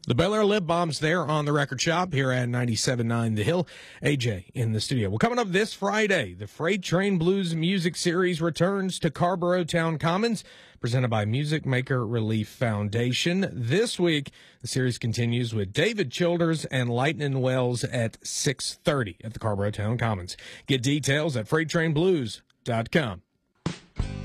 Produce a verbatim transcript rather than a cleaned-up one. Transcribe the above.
The Bel Air Lip Bombs there on the Record Shop here at ninety-seven point nine The Hill. A J in the studio. Well, coming up this Friday, the Freight Train Blues Music Series returns to Carrboro Town Commons, presented by Music Maker Relief Foundation. This week, the series continues with David Childers and Lightning Wells at six thirty at the Carrboro Town Commons. Get details at freight train blues dot com.